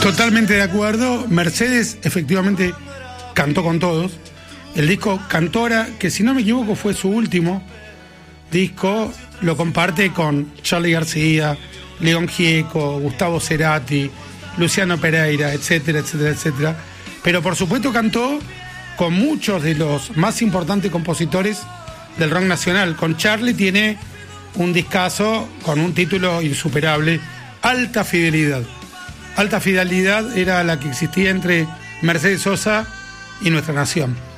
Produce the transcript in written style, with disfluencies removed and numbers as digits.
Totalmente de acuerdo. Mercedes efectivamente cantó con todos. El disco Cantora, que si no me equivoco fue su último disco, lo comparte con Charly García, León Gieco, Gustavo Cerati, Luciano Pereira, etcétera, etcétera, etcétera. Pero por supuesto cantó con muchos de los más importantes compositores del rock nacional. Con Charly tiene un discazo con un título insuperable, Alta Fidelidad. Alta Fidelidad era la que existía entre Mercedes Sosa y Nuestra Nación.